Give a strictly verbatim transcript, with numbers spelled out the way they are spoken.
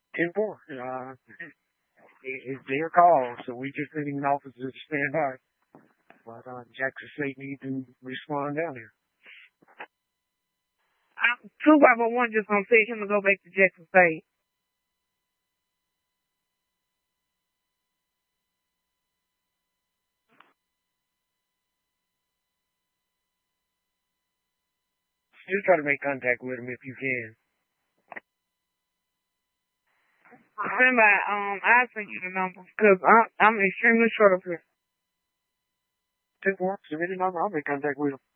ten four. Uh, it, it's their call, so we just sending an officer to stand by. But uh, Jackson State needs to respond down here. two five oh one just gonna tell him to go back to Jackson State. Just try to make contact with him if you can. Remember, um, I'll send you the number because I'm, I'm extremely short of here. ten four, submit a number. I'll make contact with him.